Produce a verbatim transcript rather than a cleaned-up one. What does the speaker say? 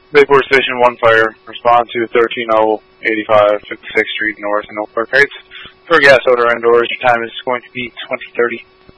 Big Horse Station one Fire. Respond to thirteen oh eighty-five fifty-sixth Street North in Oak Park Heights. For gas, odor, and doors, your time is going to be twenty thirty.